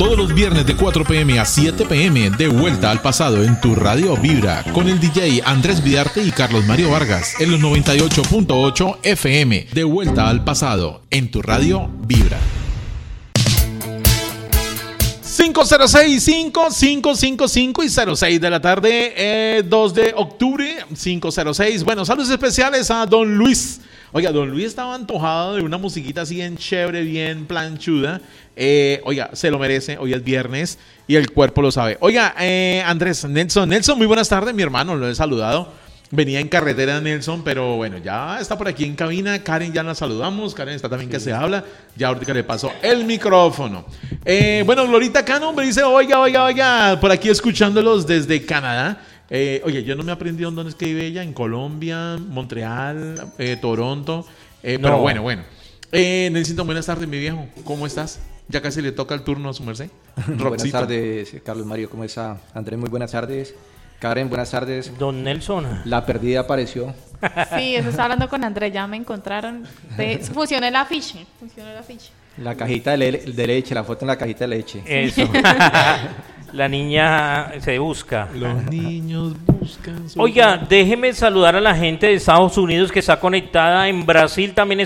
Todos los viernes de 4 p.m. a 7 p.m. de Vuelta al Pasado en tu radio Vibra con el DJ Andrés Vidarte y Carlos Mario Vargas en los 98.8 FM. De Vuelta al Pasado en tu radio Vibra. 506-5555 y 06 de la tarde, 2 de octubre, 506. Bueno, saludos especiales a Don Luis. Oiga, Don Luis estaba antojado de una musiquita así bien chévere, bien planchuda. Oiga, se lo merece, hoy es viernes y el cuerpo lo sabe. Oiga, Andrés, Nelson, muy buenas tardes, mi hermano, lo he saludado. Venía en carretera Nelson, pero bueno, ya está por aquí en cabina. Karen ya la saludamos. Karen está también que se habla. Ya ahorita le paso el micrófono. Bueno, Glorita Cano me dice, oiga, por aquí escuchándolos desde Canadá. Oye, yo no me aprendí dónde es que vive ella, en Colombia, Montreal, Toronto. Pero bueno. Necesito buenas tardes, mi viejo. ¿Cómo estás? Ya casi le toca el turno a su merced. Buenas tardes, Carlos Mario. ¿Cómo está? Andrés, muy buenas tardes. Karen, buenas tardes. Don Nelson. La perdida apareció. Sí, eso estaba hablando con Andrés, ya me encontraron. Funciona el afiche. La cajita de leche, la foto en la cajita de leche. Eso. La niña se busca. Los niños buscan. Oiga, déjeme saludar a la gente de Estados Unidos que está conectada. En Brasil también